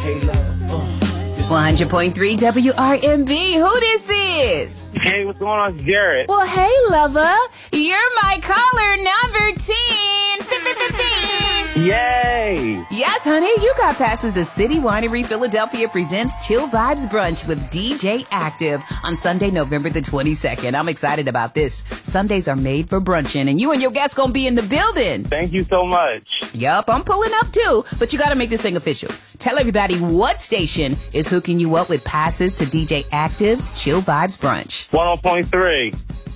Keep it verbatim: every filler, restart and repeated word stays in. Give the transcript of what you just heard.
Hey, love. Uh, one hundred point three W R M B. Who this is? Hey, what's going on? It's Garrett. Well, hey, lover. You're my caller number ten. Yay! Yes, honey, you got passes to City Winery Philadelphia presents Chill Vibes Brunch with D J Active on Sunday, November the twenty-second. I'm excited about this. Sundays are made for brunching, and you and your guests gonna be in the building. Thank you so much. Yup, I'm pulling up too, but you gotta make this thing official. Tell everybody what station is hooking you up with passes to D J Active's Chill Vibes Brunch. one oh point three.